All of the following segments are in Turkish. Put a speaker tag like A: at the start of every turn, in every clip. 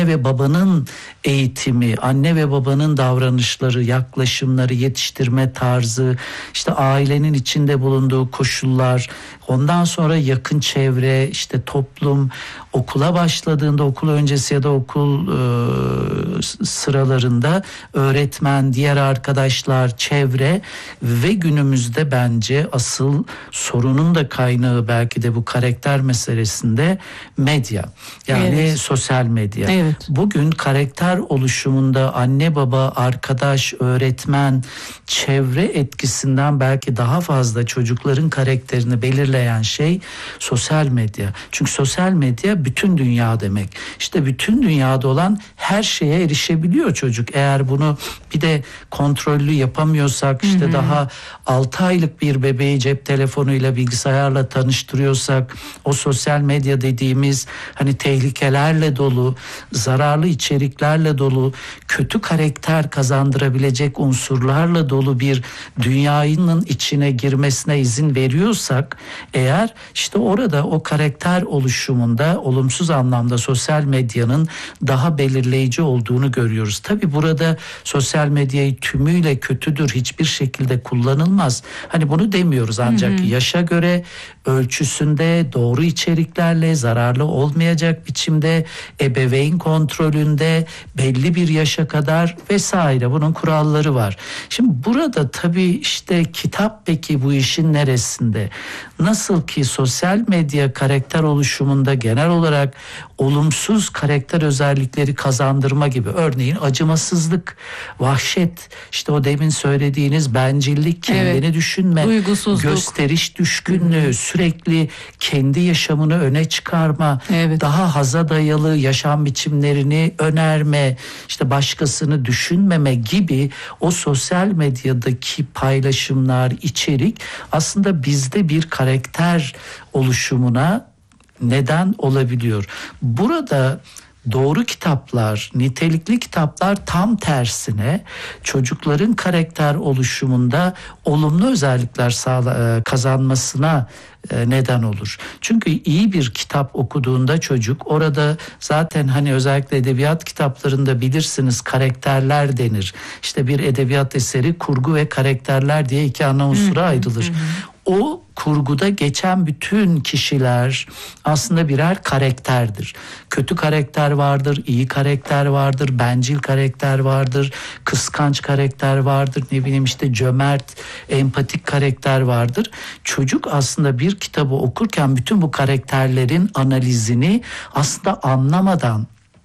A: ve babanın eğitimi, anne ve babanın davranışları, yaklaşımları, yetiştirme tarzı, işte ailenin içinde bulunduğu koşullar, ondan sonra yakın çevre, işte toplum, okula başladığında, okul öncesi ya da okul sıralarında öğretmen, diğer arkadaşlar, çevre ve günümüzde bence asıl sorunun da kaynağı belki de bu karakter meselesinde medya. Yani sosyal medya.
B: Evet.
A: Bugün karakter oluşumunda anne baba, arkadaş, öğretmen, çevre etkisinden belki daha fazla çocukların karakterini belirleyen şey sosyal medya. Çünkü sosyal medya bütün dünya demek. İşte bütün dünyada olan her şeye erişebiliyor çocuk. Eğer bunu bir de kontrollü yapamıyorsak, işte daha 6 aylık bir bebeği cep telefonuyla, bilgisayarla tanıştırıyorsak, o sosyal medya dediğimiz hani tehlikelerle dolu, zararlı içeriklerle dolu, kötü karakter kazandırabilecek unsurlarla dolu bir dünyanın içine girmesine izin veriyorsak eğer, işte orada o karakter oluşumunda olumsuz anlamda sosyal medyanın daha belirleyici olduğunu görüyoruz. Tabii burada sosyal medyayı tümüyle kötüdür, hiçbir şekilde kullanılmaz. Hani bunu demiyoruz, ancak yaşa göre, ölçüsünde, doğru içeriklerle, zararlı olmayacak biçimde, ebeveyn kontrolünde, belli bir yaşa kadar vesaire, bunun kuralları var. Şimdi burada tabii işte kitap peki bu işin neresinde? Nasıl ki sosyal medya karakter oluşumunda genel olarak olumsuz karakter özellikleri kazandırma gibi, örneğin acımasızlık, vahşet, işte o demin söylediğiniz bencillik, kendini düşünme, gösteriş düşkünlüğü, sürekli kendi yaşamını öne çıkarma, daha haza dayalı yaşam biçimlerini önerme, işte başkasını düşünmeme gibi o sosyal medyadaki paylaşımlar, içerik aslında bizde bir karakter oluşumuna neden olabiliyor. Burada doğru kitaplar, nitelikli kitaplar tam tersine çocukların karakter oluşumunda olumlu özellikler kazanmasına neden olur. Çünkü iyi bir kitap okuduğunda çocuk, orada zaten hani özellikle edebiyat kitaplarında bilirsiniz karakterler denir. İşte bir edebiyat eseri kurgu ve karakterler diye iki ana unsura ayrılır. O kurguda geçen bütün kişiler aslında birer karakterdir. Kötü karakter vardır, iyi karakter vardır, bencil karakter vardır, kıskanç karakter vardır, ne bileyim işte cömert, empatik karakter vardır. Çocuk aslında bir kitabı okurken bütün bu karakterlerin analizini aslında anlamadan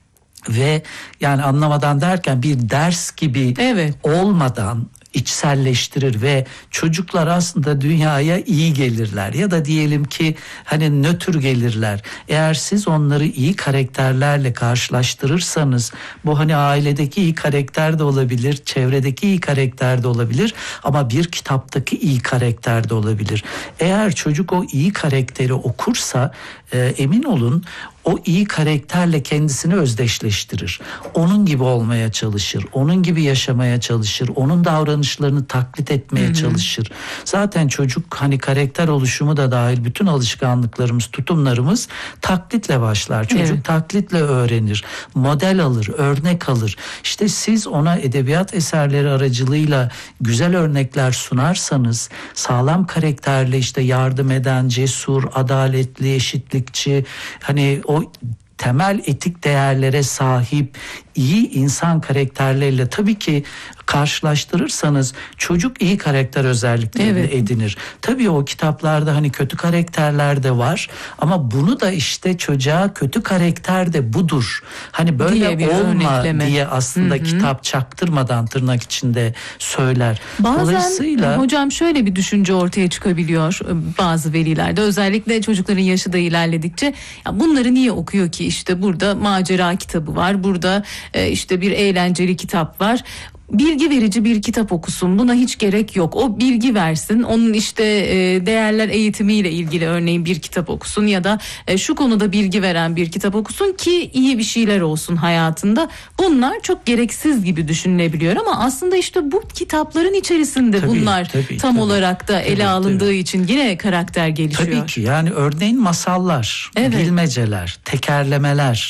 A: ve yani anlamadan derken bir ders gibi olmadan içselleştirir ve çocuklar aslında dünyaya iyi gelirler ya da diyelim ki hani nötr gelirler. Eğer siz onları iyi karakterlerle karşılaştırırsanız, bu hani ailedeki iyi karakter de olabilir, çevredeki iyi karakter de olabilir ama bir kitaptaki iyi karakter de olabilir. Eğer çocuk o iyi karakteri okursa emin olun o iyi karakterle kendisini özdeşleştirir. Onun gibi olmaya çalışır. Onun gibi yaşamaya çalışır. Onun davranışlarını taklit etmeye çalışır. Zaten çocuk hani karakter oluşumu da dahil bütün alışkanlıklarımız, tutumlarımız taklitle başlar. Çocuk taklitle öğrenir. Model alır, örnek alır. İşte siz ona edebiyat eserleri aracılığıyla güzel örnekler sunarsanız, sağlam karakterle işte yardım eden, cesur, adaletli, eşitlikçi, hani o temel etik değerlere sahip iyi insan karakterleriyle tabii ki karşılaştırırsanız çocuk iyi karakter özelliklerini edinir. Tabii o kitaplarda hani kötü karakterler de var ama bunu da işte çocuğa kötü karakter de budur, hani böyle olma diye aslında kitap çaktırmadan tırnak içinde söyler.
B: Bazen
A: dolayısıyla
B: hocam şöyle bir düşünce ortaya çıkabiliyor bazı velilerde, özellikle çocukların yaşı da ilerledikçe, ya bunları niye okuyor ki, işte burada macera kitabı var, burada işte bir eğlenceli kitap var. Bilgi verici bir kitap okusun, buna hiç gerek yok. O bilgi versin, onun işte değerler eğitimiyle ilgili örneğin bir kitap okusun ya da şu konuda bilgi veren bir kitap okusun ki iyi bir şeyler olsun hayatında. Bunlar çok gereksiz gibi düşünülebiliyor ama aslında işte bu kitapların içerisinde bunlar tam olarak da ele alındığı için yine karakter gelişiyor.
A: Tabii ki, yani örneğin masallar, bilmeceler, tekerlemeler,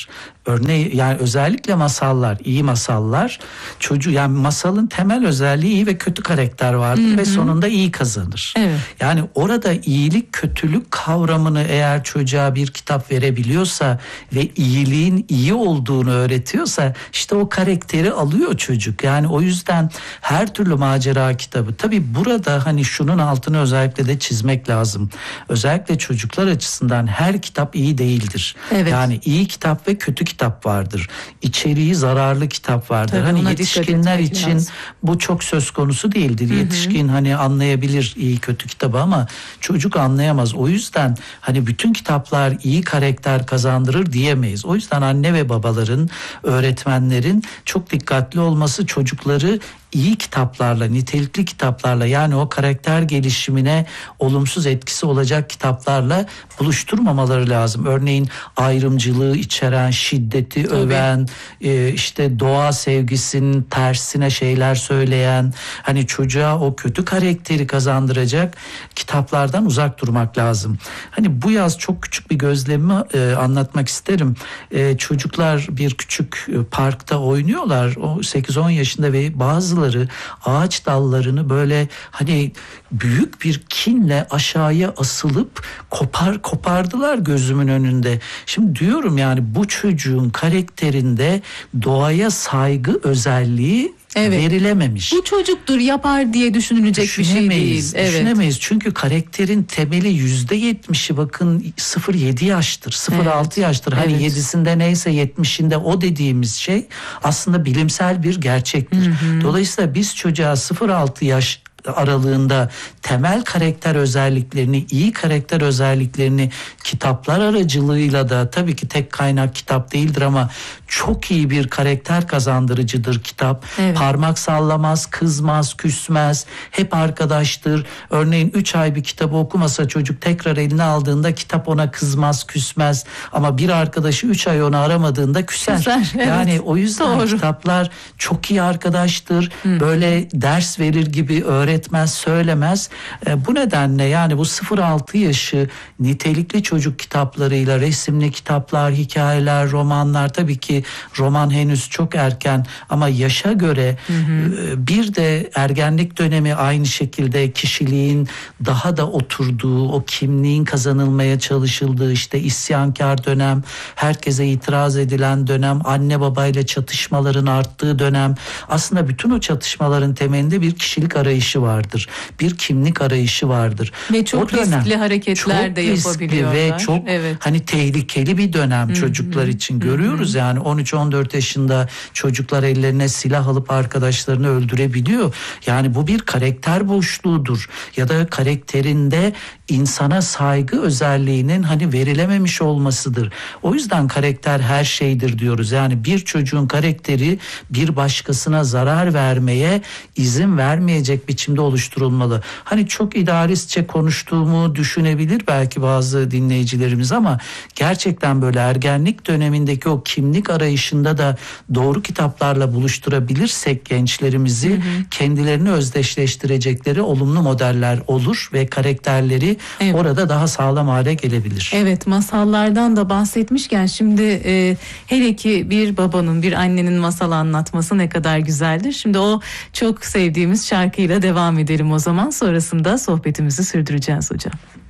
A: Örneğin yani özellikle masallar, iyi masallar yani masalın temel özelliği iyi ve kötü karakter vardır ve sonunda iyi kazanır.
B: Evet.
A: Yani orada iyilik kötülük kavramını eğer çocuğa bir kitap verebiliyorsa ve iyiliğin iyi olduğunu öğretiyorsa işte o karakteri alıyor çocuk. Yani o yüzden her türlü macera kitabı. Tabii burada hani şunun altını özellikle de çizmek lazım. Özellikle çocuklar açısından her kitap iyi değildir.
B: Evet.
A: Yani iyi kitap ve kötü kitap vardır. İçeriği zararlı kitap vardır.
B: Tabii
A: hani
B: ona
A: yetişkinler
B: dikkat etmek
A: için
B: lazım.
A: bu çok söz konusu değildir. Yetişkin hani anlayabilir iyi kötü kitabı ama çocuk anlayamaz. O yüzden hani bütün kitaplar iyi karakter kazandırır diyemeyiz. O yüzden anne ve babaların, öğretmenlerin çok dikkatli olması, çocukları iyi kitaplarla, nitelikli kitaplarla, yani o karakter gelişimine olumsuz etkisi olacak kitaplarla buluşturmamaları lazım. Örneğin ayrımcılığı içeren, şiddeti öven, işte doğa sevgisinin tersine şeyler söyleyen, hani çocuğa o kötü karakteri kazandıracak kitaplardan uzak durmak lazım. Hani bu yaz çok küçük bir gözlemimi anlatmak isterim. Çocuklar bir küçük parkta oynuyorlar. O 8-10 yaşında ve bazıları ağaç dallarını böyle hani büyük bir kinle aşağıya asılıp kopardılar gözümün önünde. Şimdi diyorum yani bu çocuğun karakterinde doğaya saygı özelliği verilememiş.
B: Bu çocuktur yapar diye düşünülecek bir şey değil.
A: Düşünemeyiz. Çünkü karakterin temeli %70'i bakın 0-7 yaştır, 0-6 yaştır. Hani 7'sinde neyse 70'inde o dediğimiz şey aslında bilimsel bir gerçektir. Dolayısıyla biz çocuğa 0-6 yaş aralığında temel karakter özelliklerini, iyi karakter özelliklerini kitaplar aracılığıyla da, tabii ki tek kaynak kitap değildir ama çok iyi bir karakter kazandırıcıdır kitap. Parmak sallamaz, kızmaz, küsmez, hep arkadaştır. Örneğin 3 ay bir kitabı okumasa çocuk tekrar eline aldığında kitap ona kızmaz, küsmez ama bir arkadaşı 3 ay onu aramadığında küser. Yani o yüzden kitaplar çok iyi arkadaştır. Böyle ders verir gibi öğretmez, söylemez. Bu nedenle yani bu 0-6 yaşı nitelikli çocuk kitaplarıyla, resimli kitaplar, hikayeler, romanlar, tabii ki roman henüz çok erken ama yaşa göre bir de ergenlik dönemi aynı şekilde kişiliğin daha da oturduğu, o kimliğin kazanılmaya çalışıldığı, işte isyankar dönem, herkese itiraz edilen dönem, anne babayla çatışmaların arttığı dönem. Aslında bütün o çatışmaların temelinde bir kişilik arayışı vardır. Bir kimlik arayışı vardır.
B: Ve çok riskli hareketler de yapabiliyorlar.
A: Ve çok hani tehlikeli bir dönem çocuklar için görüyoruz. Yani 13-14 yaşında çocuklar ellerine silah alıp arkadaşlarını öldürebiliyor. Yani bu bir karakter boşluğudur. Ya da karakterinde insana saygı özelliğinin hani verilememiş olmasıdır. O yüzden karakter her şeydir diyoruz. Yani bir çocuğun karakteri bir başkasına zarar vermeye izin vermeyecek biçimde oluşturulmalı. Hani çok idealistçe konuştuğumu düşünebilir belki bazı dinleyicilerimiz ama gerçekten böyle ergenlik dönemindeki o kimlik arayışında da doğru kitaplarla buluşturabilirsek gençlerimizi, kendilerini özdeşleştirecekleri olumlu modeller olur ve karakterleri orada daha sağlam hale gelebilir.
B: Evet, masallardan da bahsetmişken şimdi hele ki bir babanın, bir annenin masal anlatması ne kadar güzeldir. Şimdi o çok sevdiğimiz şarkıyla devam edelim o zaman. Sonrasında sohbetimizi sürdüreceğiz hocam.